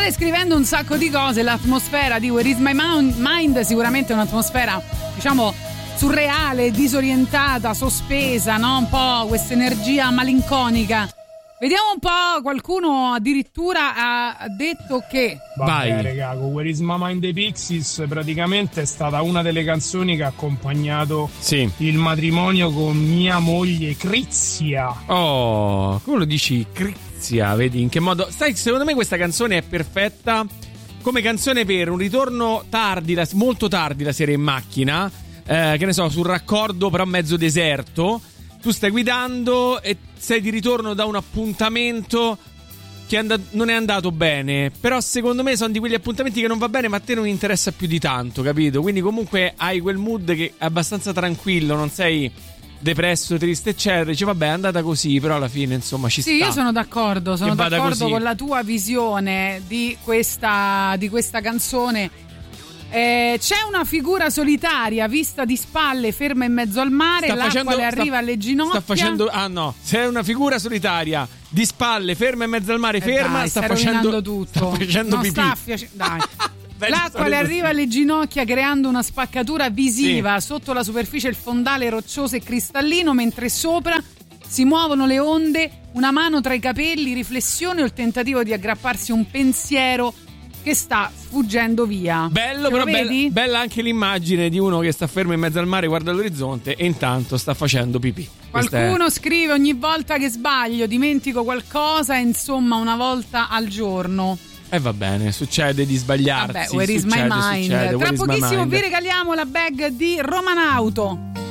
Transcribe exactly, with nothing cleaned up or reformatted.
State scrivendo un sacco di cose. L'atmosfera di Where is my mind sicuramente è un'atmosfera, diciamo, surreale, disorientata, sospesa, no? Un po' questa energia malinconica. Vediamo un po', qualcuno addirittura ha detto che Vabbè, vai raga, con Where is my mind dei Pixies praticamente è stata una delle canzoni che ha accompagnato sì. il matrimonio con mia moglie Crizia. Oh, come lo dici Crizia? Vedi in che modo? Sai, secondo me questa canzone è perfetta come canzone per un ritorno tardi, la, molto tardi la sera in macchina, eh, che ne so, sul raccordo però mezzo deserto. Tu stai guidando e sei di ritorno da un appuntamento che and- non è andato bene, però secondo me sono di quegli appuntamenti che non va bene ma a te non interessa più di tanto, capito? Quindi comunque hai quel mood che è abbastanza tranquillo, non sei depresso, triste eccetera, dici vabbè è andata così, però alla fine insomma ci sì, sta. Sì, io sono d'accordo, sono d'accordo così. Con la tua visione di questa, di questa canzone. Eh, c'è una figura solitaria vista di spalle, ferma in mezzo al mare, sta l'acqua facendo, le arriva sta, alle ginocchia. Sta facendo ah no, c'è una figura solitaria di spalle, ferma in mezzo al mare, eh ferma, dai, sta facendo tutto. Sta facendo non pipì. Sta fia- dai. L'acqua le arriva alle ginocchia creando una spaccatura visiva, sì. Sotto la superficie il fondale roccioso e cristallino, mentre sopra si muovono le onde, una mano tra i capelli, riflessione o il tentativo di aggrapparsi un pensiero che sta sfuggendo via. Bello, però bella, bella anche l'immagine di uno che sta fermo in mezzo al mare, guarda l'orizzonte e intanto sta facendo pipì. Qualcuno è... scrive: ogni volta che sbaglio dimentico qualcosa, insomma una volta al giorno. E eh va bene, succede di sbagliarsi. Vabbè, where is succede, my mind? Succede, Tra pochissimo mind? vi regaliamo la bag di Romanauto.